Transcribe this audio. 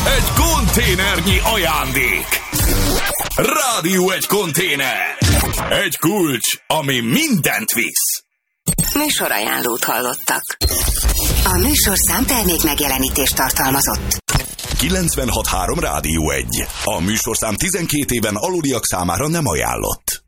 egy konténernyi ajándék. Rádió egy konténer. Egy kulcs, ami mindent visz. Műsorajánlót hallottak. A műsorszám termék megjelenítést tartalmazott. 96.3 Rádió 1. A műsorszám 12 éven aluliak számára nem ajánlott.